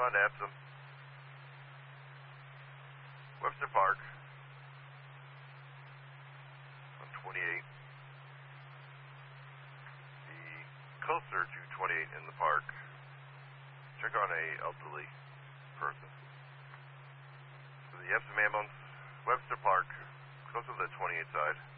Find Epsom. Webster Park. On 28. Be closer to 28 in the park. Check on a elderly person. So the Epsom ambulance, Webster Park, closer to the 28 side.